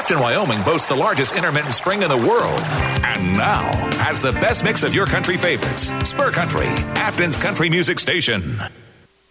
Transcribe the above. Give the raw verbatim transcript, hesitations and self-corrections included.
Afton, Wyoming boasts the largest intermittent spring in the world. And now has the best mix of your country favorites. Spur Country, Afton's country music station.